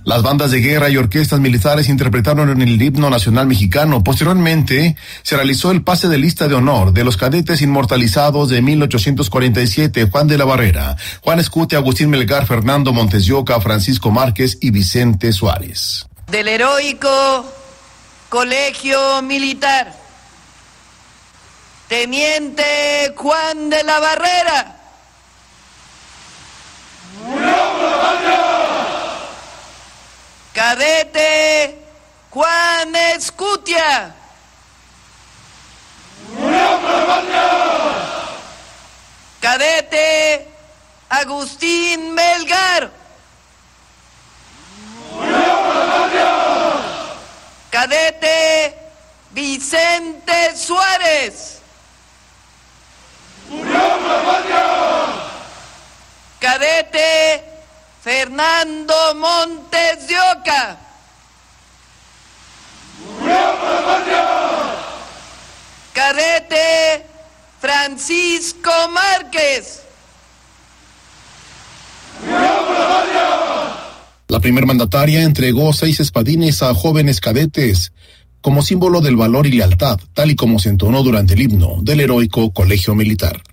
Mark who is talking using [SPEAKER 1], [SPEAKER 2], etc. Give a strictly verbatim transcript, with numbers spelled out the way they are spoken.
[SPEAKER 1] Las bandas de guerra y orquestas militares interpretaron en el himno nacional mexicano. Posteriormente, se realizó el pase de lista de honor de los cadetes inmortalizados de mil ochocientos cuarenta y siete, Juan de la Barrera, Juan Escute, Agustín Melgar, Fernando Montes de Oca, Francisco Márquez y Vicente Suárez.
[SPEAKER 2] Del heroico Colegio Militar, Teniente Juan de la Barrera. Cadete Juan Escutia. Cadete Agustín Melgar. Cadete Vicente Suárez. Cadete Fernando Montes de Oca. Cadete Francisco Márquez.
[SPEAKER 1] La primer mandataria entregó seis espadines a jóvenes cadetes como símbolo del valor y lealtad, tal y como se entonó durante el himno del heroico Colegio Militar.